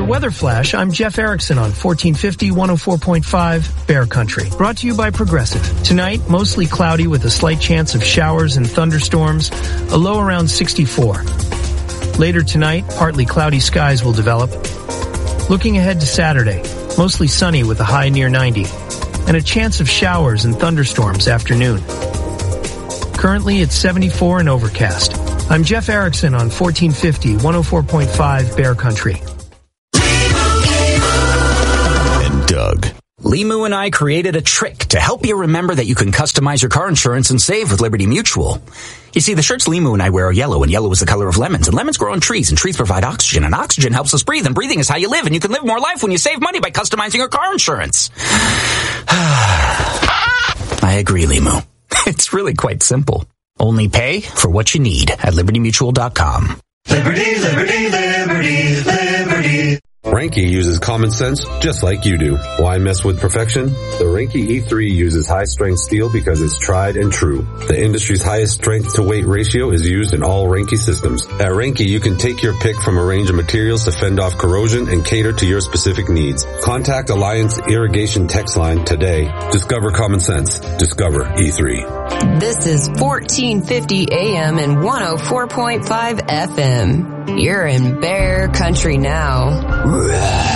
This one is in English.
your weather flash, I'm Jeff Erickson on 1450 104.5 Bear Country. Brought to you by Progressive. Tonight, mostly cloudy with a slight chance of showers and thunderstorms, a low around 64. Later tonight, partly cloudy skies will develop. Looking ahead to Saturday, mostly sunny with a high near 90, and a chance of showers and thunderstorms afternoon. Currently, it's 74 and overcast. I'm Jeff Erickson on 1450 104.5 Bear Country. And Doug. Limu and I created a trick to help you remember that you can customize your car insurance and save with Liberty Mutual. You see, the shirts Limu and I wear are yellow, and yellow is the color of lemons, and lemons grow on trees, and trees provide oxygen, and oxygen helps us breathe, and breathing is how you live, and you can live more life when you save money by customizing your car insurance. I agree, Limu. It's really quite simple. Only pay for what you need at libertymutual.com. Liberty, liberty, liberty, liberty. Reinke uses common sense just like you do. Why mess with perfection? The Reinke E3 uses high-strength steel because it's tried and true. The industry's highest strength-to-weight ratio is used in all Reinke systems. At Reinke, you can take your pick from a range of materials to fend off corrosion and cater to your specific needs. Contact Alliance Irrigation text line today. Discover common sense. Discover E3. This is 1450 AM and 104.5 FM. You're in Bear Country now.